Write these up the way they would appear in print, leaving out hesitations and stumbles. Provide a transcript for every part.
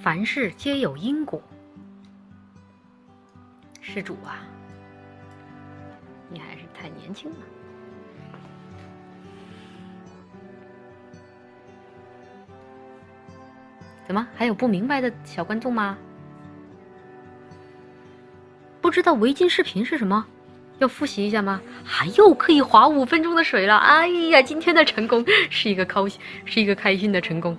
凡事皆有因果。施主啊，你还是太年轻了。怎么还有不明白的小观众吗？不知道围巾视频是什么？要复习一下吗？又可以划5分钟的水了！哎呀，今天的成功是一个开心的成功。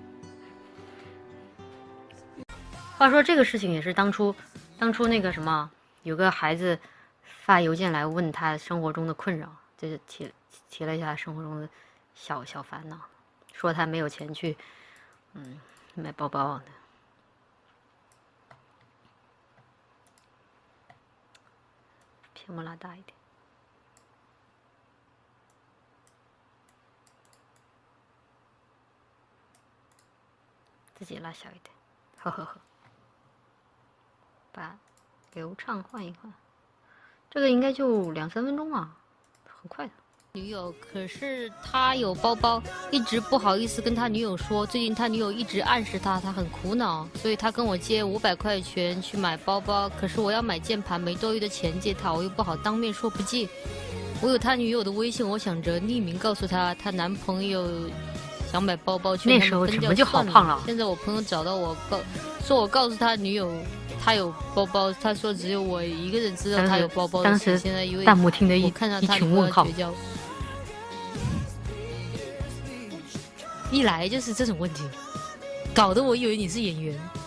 话说这个事情也是当初那个什么，有个孩子发邮件来问他生活中的困扰，就是提了一下生活中的小烦恼，说他没有钱去买包包的。屏幕拉大一点。自己拉小一点，呵呵呵。把流畅换一换，这个应该就2-3分钟啊，很快的。女友，可是他有包包，一直不好意思跟他女友说。最近他女友一直暗示他，他很苦恼，所以他跟我借500块钱去买包包。可是我要买键盘，没多余的钱借他，我又不好当面说不借。我有他女友的微信，我想着匿名告诉他，她男朋友想买包包，那时候怎么就好胖了？现在我朋友找到我，说我告诉他女友他有包包，他说只有我一个人知道他有包包。当时现在因为弹幕听得看到他群问号，一来就是这种问题，搞得我以为你是演员。